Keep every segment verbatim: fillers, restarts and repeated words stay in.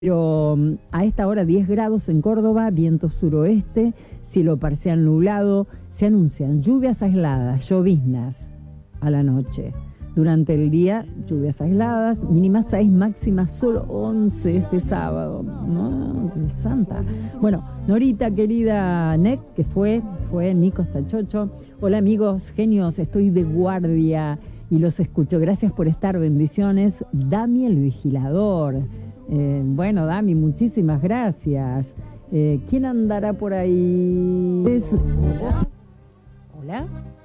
Pero a esta hora diez grados en Córdoba, viento suroeste, cielo parcial nublado, se anuncian lluvias aisladas, lloviznas a la noche. Durante el día, lluvias aisladas, mínima seis, máxima solo once este sábado. No, santa. Bueno, Norita, querida Nec, que fue, fue Nico Stachocho. Hola amigos, genios, estoy de guardia y los escucho. Gracias por estar, bendiciones. Dami el vigilador. Eh, bueno, Dami, muchísimas gracias. Eh, ¿Quién andará por ahí? Es... Hola. Hola.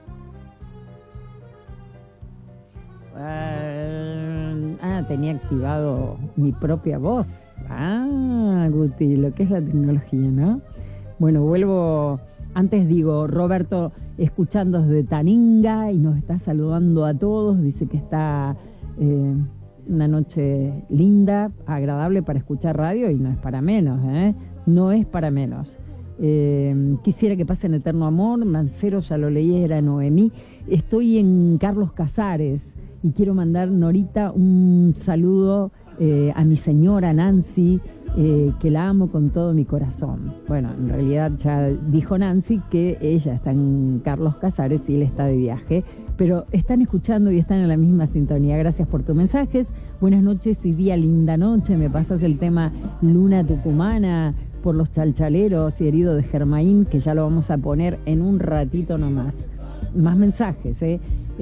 Uh, ah, tenía activado mi propia voz. Ah, Guti, lo que es la tecnología, ¿no? Bueno, vuelvo. Antes digo, Roberto, escuchando desde Taninga y nos está saludando a todos. Dice que está... Eh, una noche linda, agradable para escuchar radio y no es para menos, ¿eh? No es para menos. Eh, quisiera que pasen eterno amor, Mancero ya lo leí, era Noemí. Estoy en Carlos Casares y quiero mandar, Norita, un saludo eh, a mi señora Nancy, eh, que la amo con todo mi corazón. Bueno, en realidad ya dijo Nancy que ella está en Carlos Casares y él está de viaje, pero están escuchando y están en la misma sintonía. Gracias por tus mensajes. Buenas noches y día linda noche. Me pasas el tema Luna Tucumana por los chalchaleros y Herido de Germain, que ya lo vamos a poner en un ratito nomás. Más mensajes, ¿eh?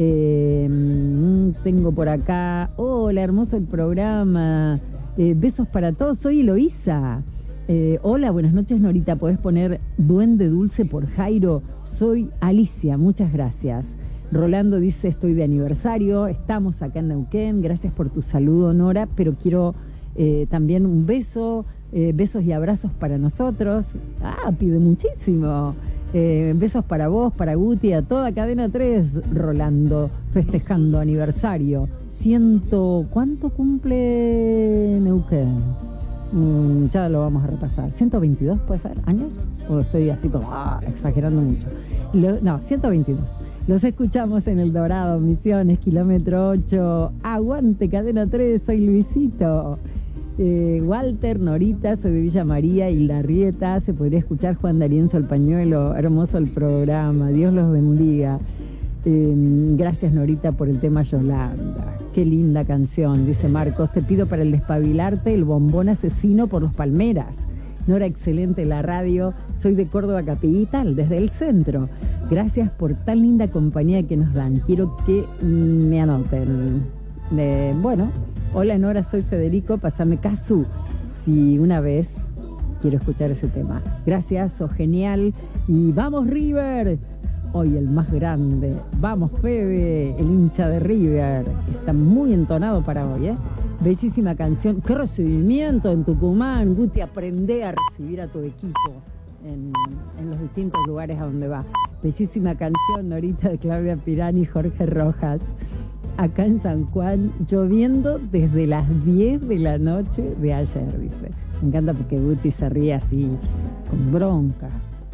eh tengo por acá, hola, hermoso el programa. Eh, besos para todos. Soy Eloísa. Eh, hola, buenas noches, Norita. ¿Podés poner Duende Dulce por Jairo? Soy Alicia, muchas gracias. Rolando dice, estoy de aniversario, estamos acá en Neuquén, gracias por tu saludo, Nora, pero quiero eh, también un beso, eh, besos y abrazos para nosotros. Ah, pide muchísimo. Eh, besos para vos, para Guti, a toda Cadena tres, Rolando, festejando aniversario. Ciento, ¿cuánto cumple Neuquén? Mm, ya lo vamos a repasar. ¿ciento veintidós puede ser años? ¿O estoy así como ah, exagerando mucho? Lo, no, ciento veintidós. Los escuchamos en El Dorado, Misiones, kilómetro ocho. Aguante, Cadena tres, soy Luisito. Eh, Walter, Norita, soy de Villa María y Larrieta. Se podría escuchar Juan D'Arienzo el pañuelo. Hermoso el programa, Dios los bendiga. Eh, gracias, Norita, por el tema Yolanda. Qué linda canción, dice Marcos. Te pido para el despabilarte el bombón asesino por los Palmeras. Nora, excelente la radio. Soy de Córdoba Capital, desde el centro. Gracias por tan linda compañía que nos dan. Quiero que me anoten. Eh, bueno, hola Nora, soy Federico. Pásame Casu. Si una vez quiero escuchar ese tema. Gracias, sos genial. Y vamos River. Hoy el más grande. Vamos Febe, el hincha de River. Está muy entonado para hoy, ¿eh? Bellísima canción. Qué recibimiento en Tucumán. Guti, aprende a recibir a tu equipo en, en los distintos lugares a donde va. Bellísima canción, Norita, de Claudia Pirani y Jorge Rojas. Acá en San Juan, lloviendo desde las diez de la noche de ayer, dice. Me encanta porque Guti se ríe así, con bronca.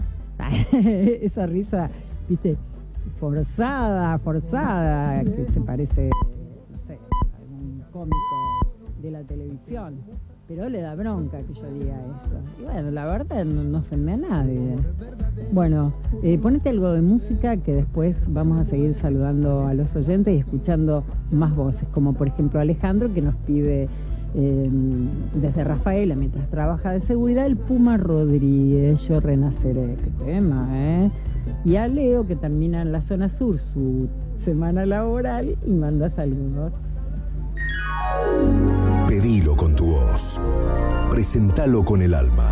Esa risa, viste, forzada, forzada, que se parece, no sé, a algún cómico de la televisión, pero le da bronca que yo diga eso. Y bueno, la verdad no, no ofende a nadie. Bueno, eh, ponete algo de música que después vamos a seguir saludando a los oyentes y escuchando más voces, como por ejemplo Alejandro, que nos pide eh, desde Rafaela, mientras trabaja de seguridad, el Puma Rodríguez, Yo Renaceré. Qué tema, ¿eh? Y a Leo, que termina en la zona sur su semana laboral y manda saludos. Pedilo con tu voz. Presentalo con el alma.